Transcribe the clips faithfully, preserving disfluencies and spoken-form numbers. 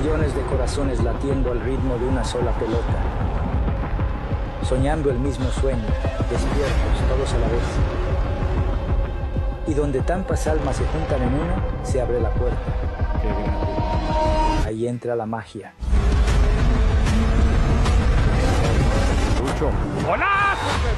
Millones de corazones latiendo al ritmo de una sola pelota. Soñando el mismo sueño, despiertos todos a la vez. Y donde tantas almas se juntan en una, se abre la puerta. Qué grande. Ahí entra la magia. Lucho. ¡Hola!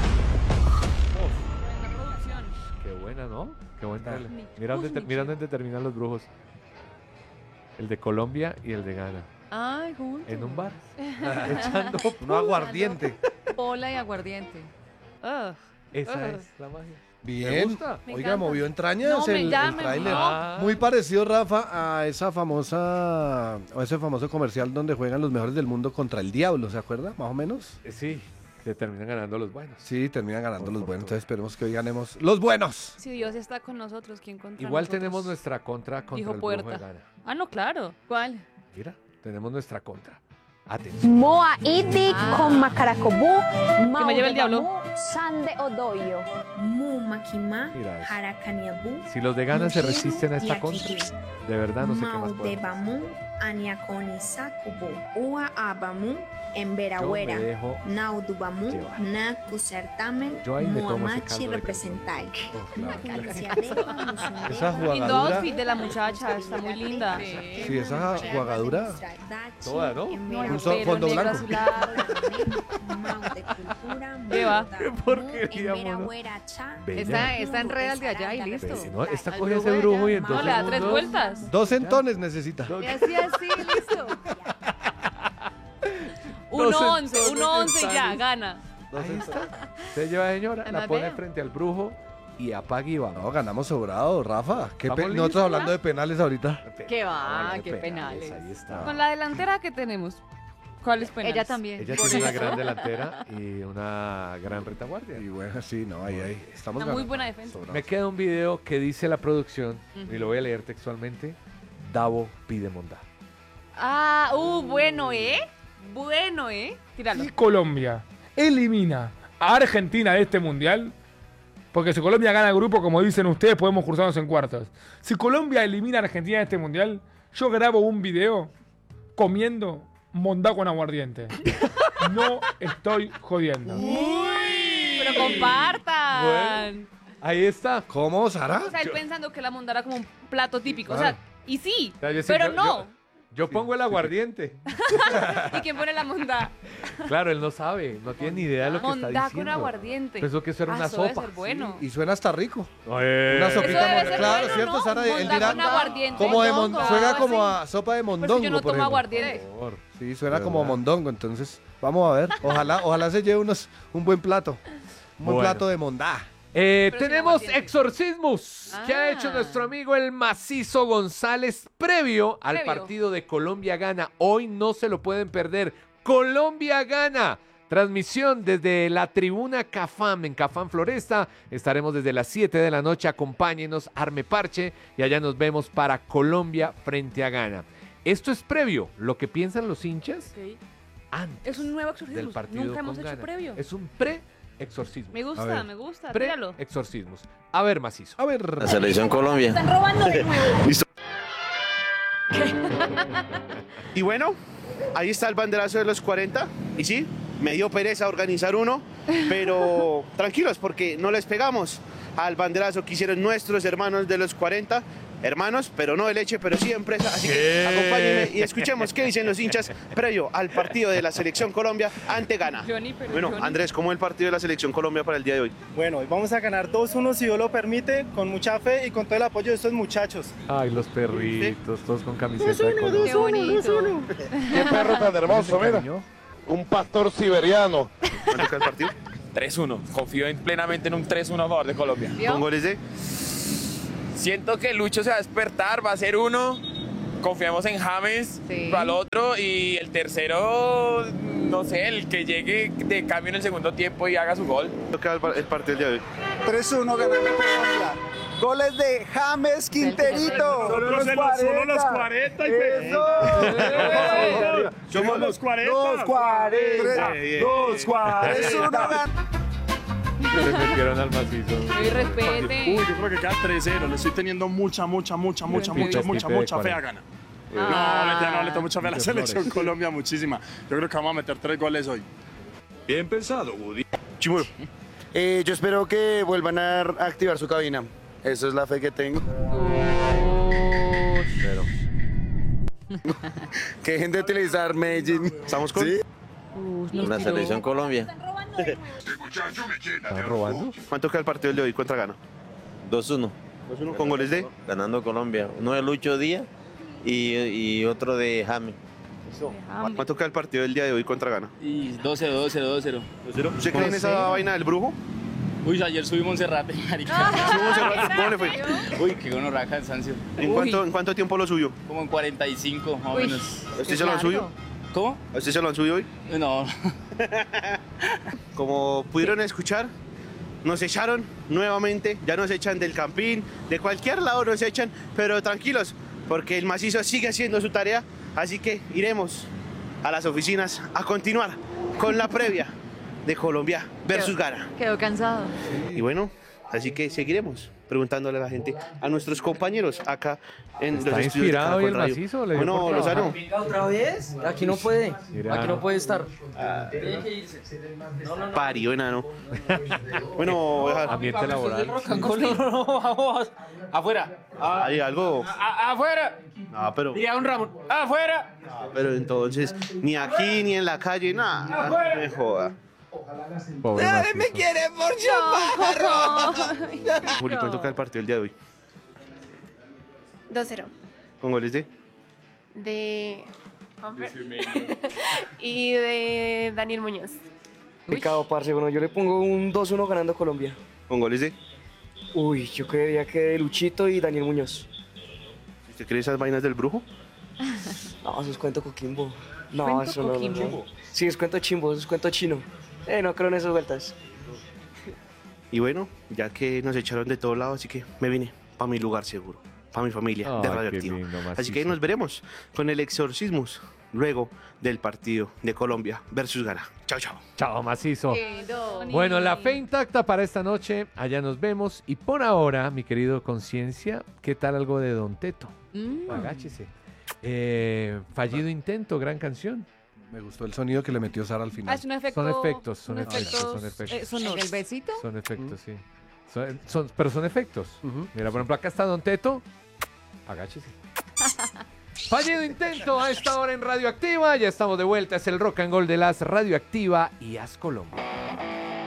Buena producción. Qué buena, ¿no? Qué buena. Mira dónde, te- mira dónde terminan los brujos. El de Colombia y el de Ghana. Ay, juntos. En un bar. Echando No aguardiente. Pola y aguardiente. Ugh. Esa Ugh. es la magia. ¿Te Bien. gusta? Me Oiga, encanta. movió entrañas No, me el, ya el me tráiler. movió. Ah. Muy parecido, Rafa, a esa famosa, o ese famoso comercial donde juegan los mejores del mundo contra el diablo, ¿se acuerda? Más o menos. Eh, Sí, se terminan ganando los buenos. Sí, terminan ganando Por los fortuna. buenos. Entonces esperemos que hoy ganemos los buenos. Si Dios está con nosotros, ¿quién contra Igual nosotros? tenemos nuestra contra contra Dijo el brujo de Puerta. Ghana. Ah, no, claro. ¿Cuál? Mira, tenemos nuestra contra. Atención. Moa Idik Ah. con Macaracobu, Que me lleve el diablo. Sande Odoyo. Mu makima Mira eso. harakaniabu. Si los de Ghana se resisten a esta contra, Yakitu. de verdad no sé qué más podemos. Maudebamu aniakonisakubu. Ua abamu Yo emberawera. me dejo. Naudubamu llevar. na kusertamen Yo ahí me tomo ese muamachi caldo de representai. Oh, claro. Calciadeba, musundeba, Esa Lindo jugadura. outfit de la muchacha, está muy linda. Sí, esa jugadura. Toda, ¿no? Un so- Pelo fondo negro blanco. azulado. ¿Qué va? Qué porquería, mono. Bella. Está, está en red al de allá y listo. Pero, ¿no? Esta Al coge brujo ese de brujo y allá. en No, dos le da tres segundos- vueltas. Dos entones necesita. Y así, así, listo. Dos Uno once, entones uno once y ya, mentales. gana. Ahí está. Se lleva señora, la Además, pone vea. frente al brujo y apaga y vamos. No, ganamos sobrado, Rafa. ¿Qué Estamos pe- listos, Nosotros hablando ¿ya? de penales ahorita. ¿Qué va? No, ¿Qué penales? Ahí está. Con la delantera que tenemos, ¿cuáles penales? Ella también. Ella tiene una gran delantera y una gran retaguardia. Y bueno, sí, no, ahí, ahí. Estamos Una muy ganando. buena defensa. Sobrado. Me queda un video que dice la producción, Ujú. y lo voy a leer textualmente. Davo pide mondá. Ah, uh, bueno, ¿eh? Bueno, ¿eh? Tíralo. Si Colombia elimina a Argentina de este mundial, porque si Colombia gana el grupo, como dicen ustedes, podemos cruzarnos en cuartos. Si Colombia elimina a Argentina de este mundial, yo grabo un video comiendo mondá con aguardiente. No estoy jodiendo. Pero compartan. Ahí está. ¿Cómo, Sara? O sea, él pensando que la mondara como un plato típico. O Claro. sea, y sí, O sea, yo sí, pero yo- no. Yo, yo pongo el aguardiente. ¿Y quién pone la mondá? Claro, él no sabe, no tiene ni idea de lo que está Mondá diciendo. con aguardiente. Pensó que eso era Ah, una eso debe sopa. ser bueno. Y suena hasta rico. Eh. Una Eso sopita debe mondongo. ser Claro, bueno, ¿cierto, ¿no? Sara? Él Mondá dirá con aguardiente. como de mondongo, mon- suena algo como así. a sopa de Pero mondongo, si yo no por tomo ejemplo. aguardiente. Por favor. Sí, suena ¿Verdad? como mondongo, entonces vamos a ver. Ojalá, ojalá se lleve unos, un buen plato. Un buen Bueno. plato de mondá. Eh, Pero sin tenemos aguardiente. exorcismos que ha Ah. hecho nuestro amigo el Macizo González previo al Previo. partido de Colombia-Gana. Hoy no se lo pueden perder. Colombia-Gana. Transmisión desde la tribuna Cafam en Cafam Floresta. Estaremos desde las siete de la noche. Acompáñenos, arme parche y allá nos vemos para Colombia frente a Ghana. Esto es previo. Lo que piensan los hinchas Ok. antes Es un nuevo exorcismo. del partido Nunca hemos con hecho Ghana. previo. Es un pre-exorcismo. Me A gusta, ver. me gusta. Tíralo. Pre-exorcismos. A ver, Macizo. A ver. La selección Colombia. Están robando de nuevo. Y bueno, ahí está el banderazo de los cuarenta. Y sí, me dio pereza organizar uno, pero tranquilos porque no les pegamos al banderazo que hicieron nuestros hermanos de los cuarenta. Hermanos, pero no de leche, pero sí de empresa. Así que acompáñenme y escuchemos qué dicen los hinchas previo al partido de la Selección Colombia ante Ghana. Johnny, pero Bueno, Johnny. Andrés, ¿cómo es el partido de la Selección Colombia para el día de hoy? Bueno, hoy vamos a ganar dos uno si Dios lo permite, con mucha fe y con todo el apoyo de estos muchachos. Ay, los perritos, todos con camiseta de color. Qué bonito. Qué perro tan hermoso, mira. Un pastor siberiano. ¿Cuánto queda el partido? tres uno. Confío en- plenamente en un tres uno a favor de Colombia. Con goles de... Siento que Lucho se va a despertar, va a ser uno. Confiamos en James Sí. para el otro. Y el tercero, no sé, el que llegue de cambio en el segundo tiempo y haga su gol. ¿Cuánto queda el par- el partido del día de hoy? tres uno ganando Colombia. Goles de James Quinterito. Solo los cuarenta Eso. Somos los cuarenta. Los cuarenta. Los cuarenta. tres uno Se le metieron al Macizo. Uy, respete. Uy, yo creo que queda tres cero. Le estoy teniendo mucha, mucha, mucha, mucha, Bien, mucha, bien, mucha, bien, mucha fe a bien. Ghana. No, mentira, no, le tomo mucha fe a la selección Colombia, muchísima. Yo creo que vamos a meter tres goles hoy. Bien pensado, Woody. Chimuro. Eh, yo espero que vuelvan a activar su cabina. Esa es la fe que tengo. Pero. Que dejen de utilizar Medellín. ¿Estamos con? ¿Sí? Una selección Colombia. ¿Están robando? ¿Cuánto queda el partido de hoy? ¿Contra gana? dos uno. dos uno con goles de. Ganando Colombia. Uno de Lucho Díaz y, y otro de James. ¿Cuánto queda el partido del día de hoy contra gana? dos cero, dos cero, dos cero. ¿Usted cree en esa vaina del brujo? Uy, ayer subimos Monserrate, marica. ¿Subimos Monserrate? ¿Cómo le fue? Uy, qué bueno, raja cansancio. ¿En cuánto, ¿En cuánto tiempo lo subió? Como en cuarenta y cinco, más o Uy, menos. ¿a usted se lo han subido? ¿Cómo? ¿A usted se lo han subido hoy? No. Como pudieron escuchar, nos echaron nuevamente, ya nos echan del Campín, de cualquier lado nos echan, pero tranquilos, porque el macizo sigue haciendo su tarea, así que iremos a las oficinas a continuar con la previa de Colombia versus Ghana. Quedó cansado. Y bueno, así que seguiremos preguntándole a la gente, a nuestros compañeros acá en ¿Está los estudios de inspirado hoy el Caracol Radio. macizo? ¿Le dio Bueno, por Lozano. trabajar? ¿Otra vez? Aquí no puede. Mira. Aquí no puede estar. Ah, Tiene que irse. No, no, no. Parió, enano. Bueno, ambiente laboral. No, no, no, vamos. Afuera. ¿Hay algo? A- afuera. No, pero, Diría un Ramón. Afuera. pero entonces, ni aquí ni en la calle, nada. Me joda. Pobre ¡Nadie me macizo. quiere por chaparro! Juli, ¿cuánto queda el partido el día de hoy? dos cero. ¿Con goles de? De... y de Daniel Muñoz. Pecado, parce. Bueno, yo le pongo un dos uno ganando Colombia. ¿Con goles de? Uy, yo creería que de Luchito y Daniel Muñoz. ¿Usted cree esas vainas del brujo? No, eso es cuento coquimbo. No, ¿Cuento eso no, no, coquimbo? no. Sí, es cuento chimbo, eso es cuento chino. Eh, no creo en esas vueltas. Y bueno, ya que nos echaron de todos lados, así que me vine para mi lugar seguro, para mi familia de Ay, qué Radioactivo. lindo, Así macizo. que nos veremos con el exorcismus luego del partido de Colombia versus Ghana. Chao, chao. Chao, macizo. Quedó. Bueno, la fe intacta para esta noche. Allá nos vemos. Y por ahora, mi querido Conciencia, ¿qué tal algo de Don Teto? Mm. Agáchese. Eh, fallido intento, gran canción. Me gustó el sonido que le metió Sara al Ah, final. es un efecto. Son efectos, son un efectos, son efectos. eh, sonoros. ¿El besito? Son efectos, sí. Son, son- pero son efectos. Mira, por ejemplo, acá está Don Teto. Agáchese. Fallido intento a esta hora en Radioactiva. Ya estamos de vuelta. Es el rock and roll de las Radioactiva y Haz Colombia.